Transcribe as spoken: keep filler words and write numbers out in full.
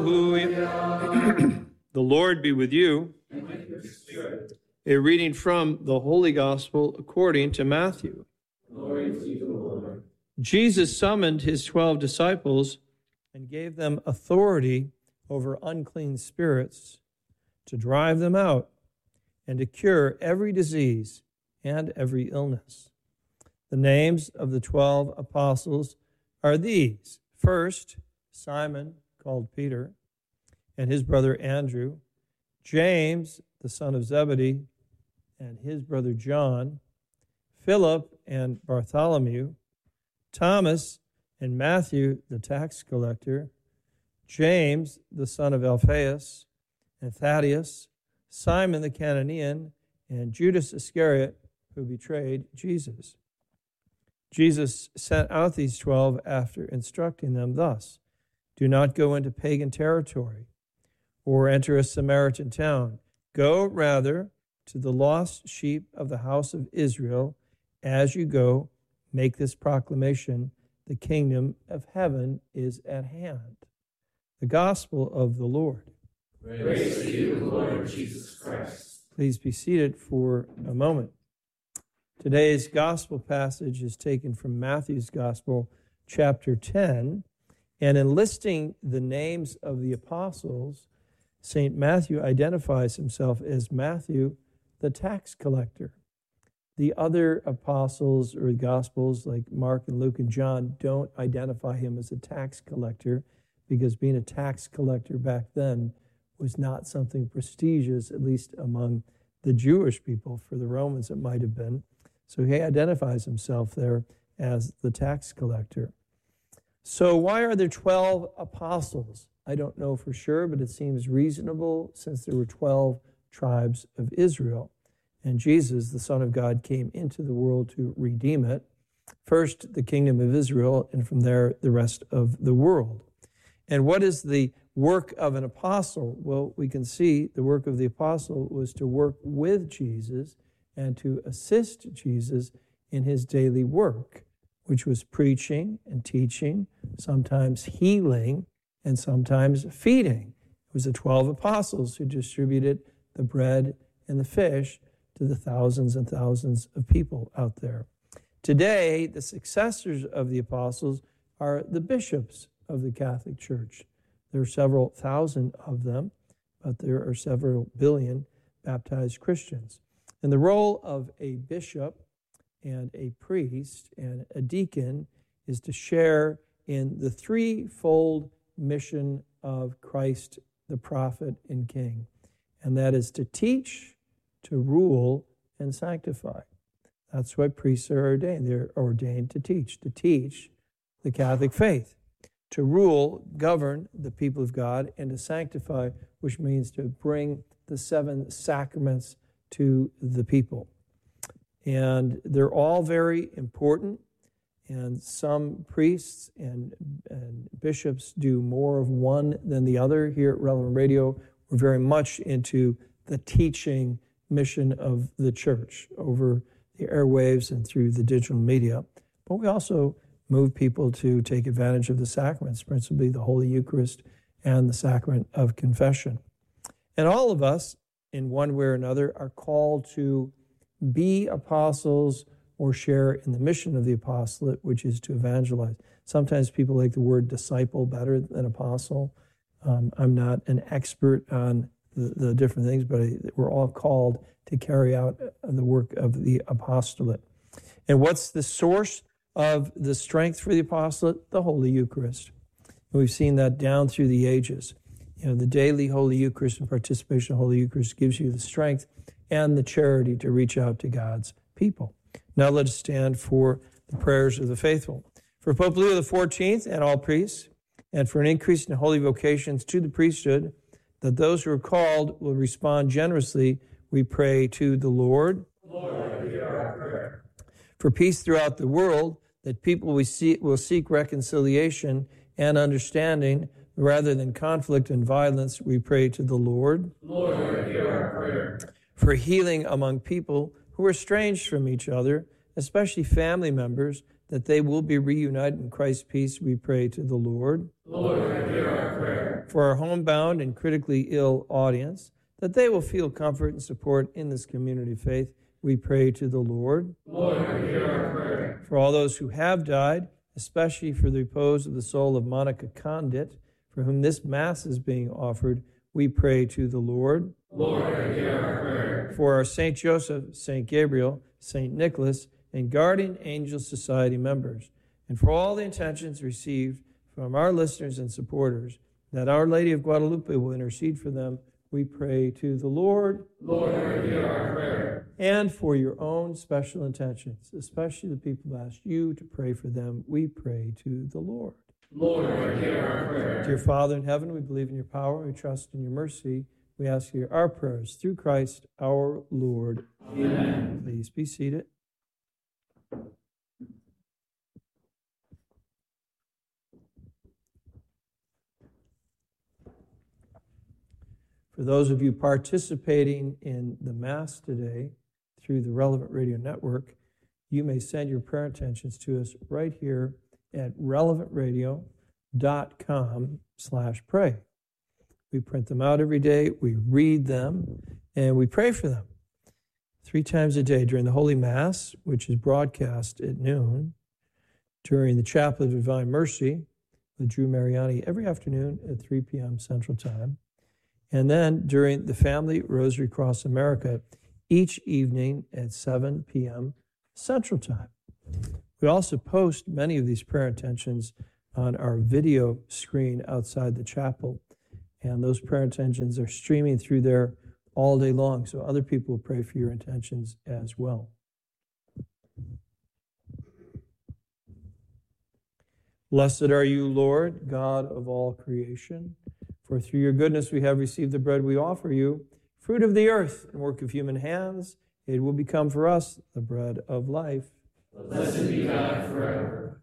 The Lord be with you. And with your spirit. A reading from the Holy Gospel according to Matthew. Glory to you, Lord. Jesus summoned his twelve disciples and gave them authority over unclean spirits to drive them out and to cure every disease and every illness. The names of the twelve apostles are these. First, Simon, called Peter, and his brother Andrew, James, the son of Zebedee, and his brother John, Philip and Bartholomew, Thomas and Matthew, the tax collector, James, the son of Alphaeus, and Thaddeus, Simon the Cananean, and Judas Iscariot, who betrayed Jesus. Jesus sent out these twelve after instructing them thus: do not go into pagan territory or enter a Samaritan town. Go rather to the lost sheep of the house of Israel. As you go, make this proclamation: the kingdom of heaven is at hand. The gospel of the Lord. Praise to you, Lord Jesus Christ. Please be seated for a moment. Today's gospel passage is taken from Matthew's Gospel, chapter ten. And in listing the names of the apostles, Saint Matthew identifies himself as Matthew, the tax collector. The other apostles or Gospels, like Mark and Luke and John, don't identify him as a tax collector, because being a tax collector back then was not something prestigious, at least among the Jewish people. For the Romans, it might have been. So he identifies himself there as the tax collector. So why are there twelve apostles? I don't know for sure, but it seems reasonable since there were twelve tribes of Israel. And Jesus, the Son of God, came into the world to redeem it. First, the kingdom of Israel, and from there, the rest of the world. And what is the work of an apostle? Well, we can see the work of the apostle was to work with Jesus and to assist Jesus in his daily work, which was preaching and teaching, sometimes healing, and sometimes feeding. It was the twelve apostles who distributed the bread and the fish to the thousands and thousands of people out there. Today, the successors of the apostles are the bishops of the Catholic Church. There are several thousand of them, but there are several billion baptized Christians. And the role of a bishop and a priest and a deacon is to share in the threefold mission of Christ, the prophet and king. And that is to teach, to rule, and sanctify. That's why priests are ordained. They're ordained to teach, to teach the Catholic faith, to rule, govern the people of God, and to sanctify, which means to bring the seven sacraments to the people. And they're all very important, and some priests and, and bishops do more of one than the other. Here at Relevant Radio, we're very much into the teaching mission of the church over the airwaves and through the digital media. But we also move people to take advantage of the sacraments, principally the Holy Eucharist and the sacrament of confession. And all of us, in one way or another, are called to be apostles or share in the mission of the apostolate, which is to evangelize. Sometimes people like the word disciple better than apostle. Um, I'm not an expert on the, the different things, but we're all called to carry out the work of the apostolate. And what's the source of the strength for the apostolate? The Holy Eucharist. And we've seen that down through the ages. You know, the daily Holy Eucharist and participation in Holy Eucharist gives you the strength and the charity to reach out to God's people. Now let us stand for the prayers of the faithful. For Pope Leo the fourteenth and all priests, and for an increase in holy vocations to the priesthood, that those who are called will respond generously, we pray to the Lord. Lord, hear our prayer. For peace throughout the world, that people will seek, will seek reconciliation and understanding rather than conflict and violence, we pray to the Lord. Lord, hear our prayer. For healing among people who are estranged from each other, especially family members, that they will be reunited in Christ's peace, we pray to the Lord. Lord, hear our prayer. For our homebound and critically ill audience, that they will feel comfort and support in this community of faith, we pray to the Lord. Lord, hear our prayer. For all those who have died, especially for the repose of the soul of Monica Condit, for whom this Mass is being offered, we pray to the Lord. Lord, hear our prayer. For our Saint Joseph, Saint Gabriel, Saint Nicholas, and Guardian Angel Society members, and for all the intentions received from our listeners and supporters, that Our Lady of Guadalupe will intercede for them, we pray to the Lord. Lord, hear our prayer. And for your own special intentions, especially the people who asked you to pray for them, we pray to the Lord. Lord, hear our prayer. Dear Father in heaven, we believe in your power, we trust in your mercy. We ask you our prayers through Christ our Lord. Amen. Please be seated. For those of you participating in the Mass today through the Relevant Radio Network, you may send your prayer intentions to us right here at relevantradio.com slash pray. We print them out every day, we read them, and we pray for them three times a day during the Holy Mass, which is broadcast at noon, during the Chaplet of Divine Mercy with Drew Mariani every afternoon at three p.m. Central Time, and then during the Family Rosary Cross America each evening at seven p.m. Central Time. We also post many of these prayer intentions on our video screen outside the chapel, and those prayer intentions are streaming through there all day long, so other people will pray for your intentions as well. Blessed are you, Lord, God of all creation, for through your goodness we have received the bread we offer you, fruit of the earth and work of human hands. It will become for us the bread of life. Blessed be God forever.